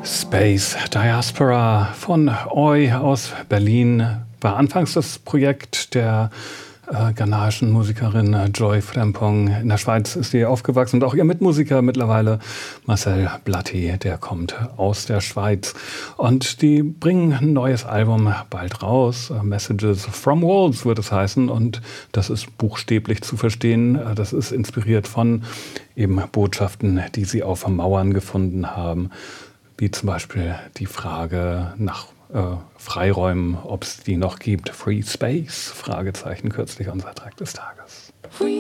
Space Diaspora von Oi aus Berlin war anfangs das Projekt der ghanaischen Musikerin Joy Frimpong. In der Schweiz ist sie aufgewachsen und auch ihr Mitmusiker mittlerweile Marcel Blatti, der kommt aus der Schweiz. Und die bringen ein neues Album bald raus. Messages from Walls wird es heißen, und das ist buchstäblich zu verstehen. Das ist inspiriert von eben Botschaften, die sie auf Mauern gefunden haben, wie zum Beispiel die Frage nach Freiräumen, ob es die noch gibt. Free Space? Fragezeichen, kürzlich unser Track des Tages.